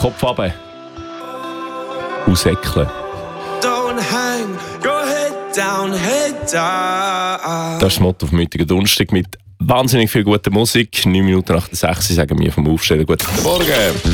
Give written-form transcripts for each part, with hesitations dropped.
Kopf runter. Ausäckeln. Don't hang your head down, head down. Das ist das Motto vom heutigen Donnerstag mit wahnsinnig viel guter Musik. 9 Minuten nach der 6 sagen wir vom Aufstehen. Guten Morgen.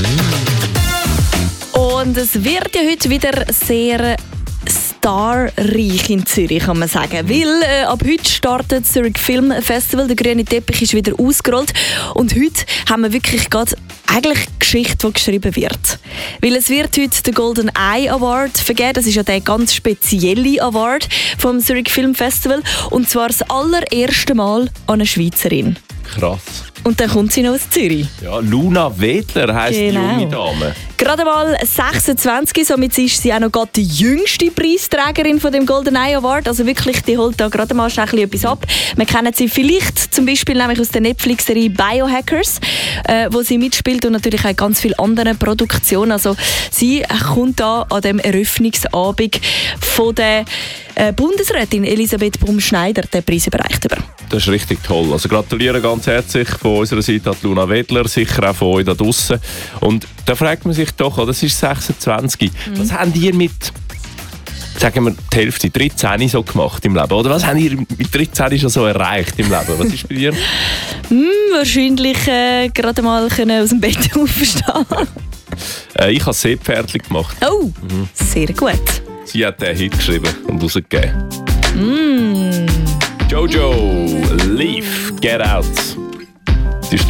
Und es wird ja heute wieder sehr starreich in Zürich, kann man sagen. Weil ab heute startet das Zurich Film Festival. Der grüne Teppich ist wieder ausgerollt. Und heute haben wir wirklich gerade eigentlich Geschichte, die geschrieben wird. Weil es wird heute den Golden Eye Award vergeben. Das ist ja der ganz spezielle Award vom Zurich Film Festival. Und zwar das allererste Mal an eine Schweizerin. Krass. Und dann kommt sie noch aus Zürich. Ja, Luna Wedler heisst die junge Dame. Gerade mal 26, somit ist sie auch noch gerade die jüngste Preisträgerin von dem Golden Eye Award. Also wirklich, die holt da gerade mal schnell etwas ab. Wir kennen sie vielleicht zum Beispiel nämlich aus der Netflix-Serie Biohackers, wo sie mitspielt und natürlich auch ganz viele andere Produktionen. Also sie kommt da an dem Eröffnungsabend von der Bundesrätin Elisabeth Baum-Schneider den Preis überreicht über. Das ist richtig toll. Also gratuliere ganz herzlich von unserer Seite an Luna Wedler, sicher auch von euch da draussen. Und da fragt man sich doch, das ist 26. Was habt ihr mit, sagen wir, die Hälfte, 13 so gemacht im Leben? Oder was habt ihr mit 13 schon so erreicht im Leben? Was ist bei dir? Wahrscheinlich gerade mal aus dem Bett aufstehen. Ich habe Seepferdchen gemacht. Oh, sehr gut. Sie hat den Hit geschrieben und rausgegeben. Jojo, Leave, Get Out.